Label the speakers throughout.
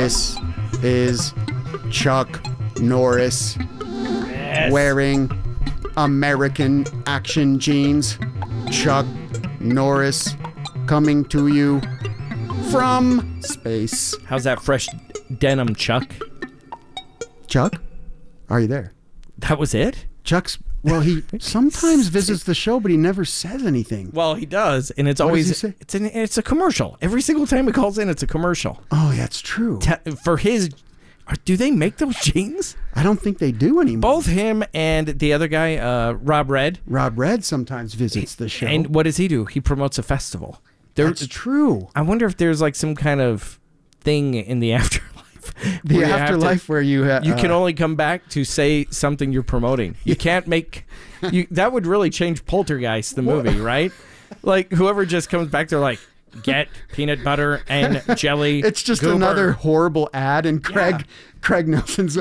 Speaker 1: This is Chuck Norris wearing American action jeans. Chuck Norris coming to you from space.
Speaker 2: How's that fresh denim, Chuck?
Speaker 1: Chuck, are you there?
Speaker 2: That was it?
Speaker 1: Chuck's, well, he sometimes visits the show, but he never says anything.
Speaker 2: Well, he does, and it's
Speaker 1: What
Speaker 2: always
Speaker 1: does he say?
Speaker 2: it's a commercial. Every single time he calls in, it's a commercial.
Speaker 1: Oh, that's true.
Speaker 2: For his, do they make those jeans?
Speaker 1: I don't think they do anymore.
Speaker 2: Both him and the other guy, Rob Red.
Speaker 1: Rob Red sometimes visits the show.
Speaker 2: And what does he do? He promotes a festival.
Speaker 1: That's true.
Speaker 2: I wonder if there's like some kind of thing in the afterlife.
Speaker 1: The afterlife where you
Speaker 2: can only come back to say something you're promoting. You can't make that would really change Poltergeist the movie, right? Like whoever just comes back, they're like, get peanut butter and jelly.
Speaker 1: It's just
Speaker 2: goober.
Speaker 1: another horrible ad, and Craig Nelson's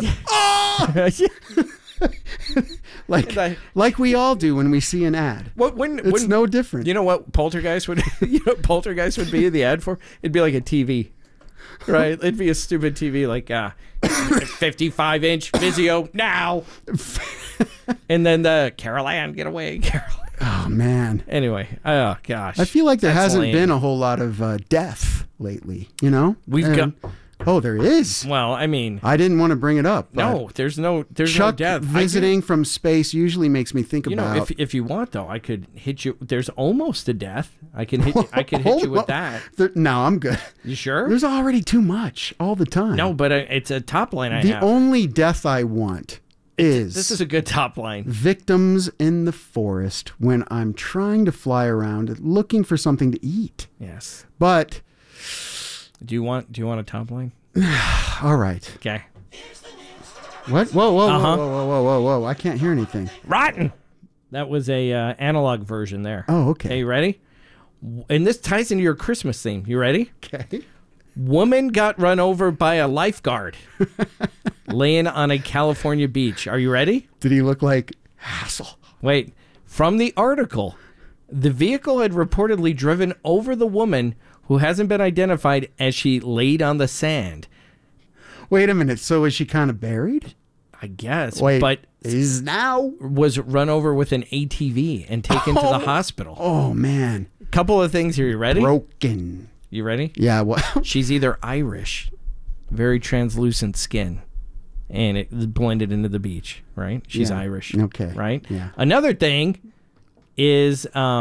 Speaker 1: like we all do when we see an ad. It's no different.
Speaker 2: You know what Poltergeist would be the ad for? It'd be like a TV. Right, it'd be a stupid TV like 55-inch Vizio now, and then the Carol Ann, get away, Carol.
Speaker 1: Oh man.
Speaker 2: Anyway, oh gosh,
Speaker 1: I feel like there hasn't
Speaker 2: lame.
Speaker 1: been a whole lot of death lately. You know, there is.
Speaker 2: Well, I mean,
Speaker 1: I didn't want to bring it up.
Speaker 2: No, there's no
Speaker 1: Chuck
Speaker 2: death.
Speaker 1: Visiting from space usually makes me think about.
Speaker 2: If you want though, I could hit you. There's almost a death. I can hit you with that.
Speaker 1: No, I'm good.
Speaker 2: You sure?
Speaker 1: There's already too much all the time.
Speaker 2: No, but it's a top line.
Speaker 1: The only death I want is
Speaker 2: this is a good top line.
Speaker 1: Victims in the forest when I'm trying to fly around looking for something to eat.
Speaker 2: Yes.
Speaker 1: But
Speaker 2: do you want a top line?
Speaker 1: All right.
Speaker 2: Okay.
Speaker 1: What? Whoa! I can't hear anything.
Speaker 2: Rotten. That was a analog version there.
Speaker 1: Oh, okay.
Speaker 2: Okay, you ready? And this ties into your Christmas theme. You ready?
Speaker 1: Okay.
Speaker 2: Woman got run over by a lifeguard laying on a California beach. Are you ready?
Speaker 1: Did he look like Hassel?
Speaker 2: Wait. From the article, the vehicle had reportedly driven over the woman who hasn't been identified as she laid on the sand.
Speaker 1: Wait a minute. So is she kind of buried?
Speaker 2: I guess.
Speaker 1: Wait,
Speaker 2: but
Speaker 1: is now
Speaker 2: was run over with an ATV and taken to the hospital.
Speaker 1: Oh man.
Speaker 2: Couple of things here. You ready?
Speaker 1: Broken.
Speaker 2: You ready?
Speaker 1: Yeah. What?
Speaker 2: She's either Irish, very translucent skin, and it blended into the beach, right? She's Irish.
Speaker 1: Okay.
Speaker 2: Right?
Speaker 1: Yeah.
Speaker 2: Another thing is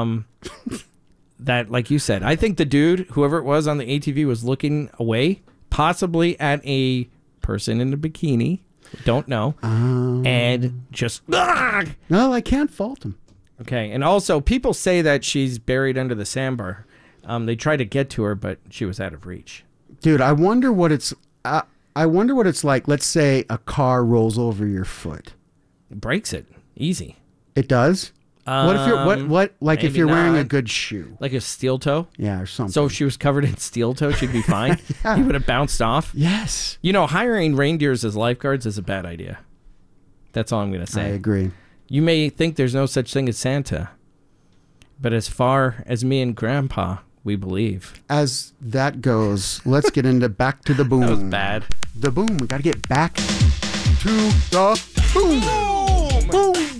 Speaker 2: that, like you said, I think the dude, whoever it was on the ATV, was looking away, possibly at a person in a bikini. Don't know. And just...
Speaker 1: No, I can't fault him.
Speaker 2: Okay. And also, people say that she's buried under the sandbar. They tried to get to her, but she was out of reach.
Speaker 1: Dude, I wonder what it's like. Let's say a car rolls over your foot.
Speaker 2: It breaks it. Easy.
Speaker 1: It does? What if you're if you're wearing a good shoe?
Speaker 2: Like a steel toe?
Speaker 1: Yeah, or something.
Speaker 2: So if she was covered in steel toe, she'd be fine?
Speaker 1: Yeah.
Speaker 2: He would have bounced off?
Speaker 1: Yes.
Speaker 2: You know, hiring reindeers as lifeguards is a bad idea. That's all I'm going to say.
Speaker 1: I agree.
Speaker 2: You may think there's no such thing as Santa, but as far as me and Grandpa, we believe.
Speaker 1: As that goes, let's get into Back to the Boom.
Speaker 2: That was bad.
Speaker 1: The boom. We got to get back to the boom. Boom.